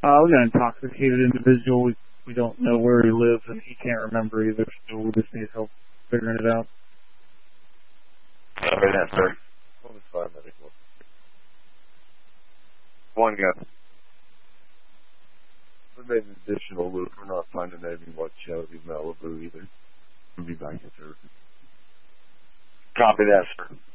We got an intoxicated individual. We don't know where he lives, and he can't remember either, so we just need help figuring it out. Right now, sir. Only 5 medical. One guy. We made an additional loop. We're not finding anything like Chevy Malibu either. We'll be back in service. Copy that, sir.